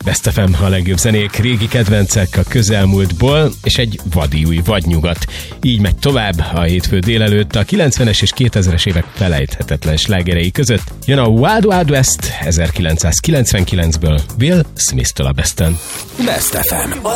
Best FM, a legjobb zenék, régi kedvencek a közelmúltból, és egy vadi új vadnyugat. Így megy tovább a hétfő délelőtt a 90-es és 2000-es évek felejthetetlen slágerei között. Jön a Wild Wild West 1999-ből Will Smith-től a Besten. Best FM.